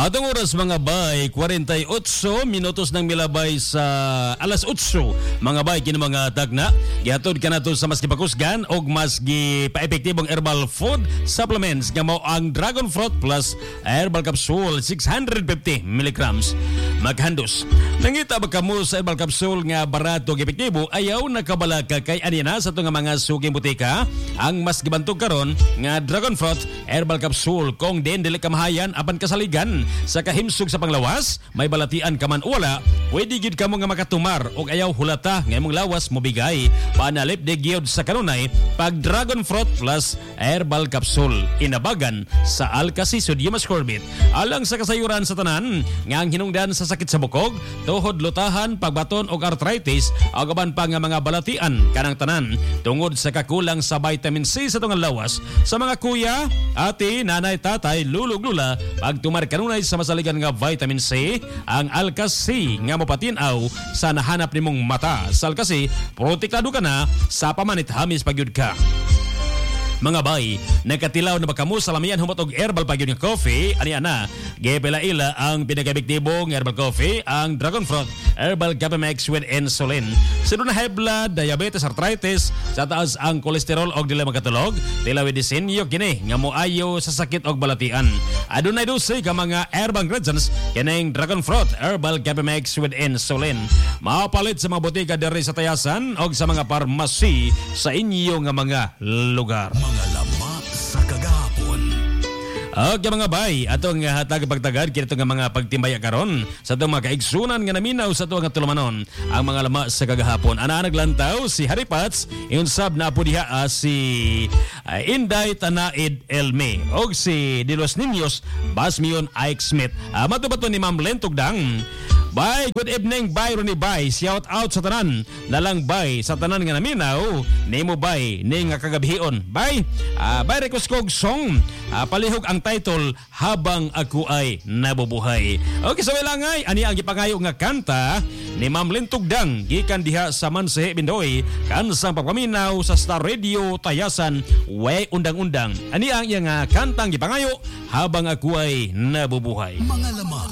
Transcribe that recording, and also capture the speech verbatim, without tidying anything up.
Atong oras mga bay, forty-eight minutos ng milabay sa alas eight. Mga bay, kini mga tagna. Gihatod ka na to sa mas gipakusgan o mas gipa-epektibong herbal food supplements nga mao ang Dragon Fruit Plus Herbal Capsule six hundred fifty milligrams. Maghandos. Nangita ba kamo sa herbal capsule nga barato ug epektibo, ayaw nakabala ka kay anina sa itong mga suging butika ang mas gibantog karon nga Dragon Fruit Herbal Capsule kung din dili kamahayan apan kasaligan sa kahimsog sa panglawas, may balatian ka man o wala, pwede gid kamo nga makatumar og ayaw hulata nga imong lawas mobigay. Panalip de gyud sa kanunay pag Dragon Fruit Plus Herbal Capsule inabagan sa Alka-C Sodium Ascorbate alang sa kasayuran sa tanan nga ang hinungdan sa sakit sa bukog, tuhod, lutahan, pagbaton og arthritis ug aban pa nga mga balatian kanang tanan tungod sa kakulang sa vitamin C sa tungal lawas. Sa mga kuya, ate, nanay, tatay, lulog, lula, pagtumar kanunay sa masaligan nga vitamin C, ang Alka-C nga mopatinaw sa nahanap nimong mata. Sa Alka-C, protektado ka na sa pamanit hamis pagyud ka. Mga bay, nagkatilaw na ba kamo sa lamian humot og herbal pagyud nga coffee? Ani ana, gipila-ila ang pinaka-epektibo nga herbal coffee, ang Dragon Fruit Herbal Capamex with insulin. Sino na high blood, diabetes, arthritis, sa taas ang kolesterol og dili makatulog, tila disenyo kini nga moayo sa sakit og balatian. Adunay dosay ka mga herbal ingredients kining Dragon Fruit Herbal Capamex with insulin. Mapalit sa mga botika diri sa Tayasan og sa mga parmasi sa inyo nga mga lugar. Mga lama sa kagahapon. Okay mga bay, atong nga hatag pagtagad kito nga mga pagtimbaya karon sa itong mga kaigsunan nga naminaw sa itong nga tulumanon ang mga lama sa kagahapon. Ana naglantaw si Harry Pats, yung sab na po diha uh, si uh, Inday Tanaid Elme o si De Los Niños Basmion Ike Smith. Uh, matubato ni Ma'am Lentugdang. Bye, good evening, bye Ronnie, bye. Shout out sa tanan. Nalang bye sa tanan nga naminaw. Nemo bye, ni nga kagabihion. Bye. Uh, bye Rekoskog song. Uh, palihog ang title Habang Ako Ay Nabubuhay. Okay, so ilangay ani ang gipangayo nga kanta ni Ma'am Lentugdang gikan diha sa Mansehe Bindoy kansang pagpaminaw sa Star Radio Tayasan way undang-undang. Ani ang iya nga kantang gipangayo Habang Ako Ay Nabubuhay. Mga lama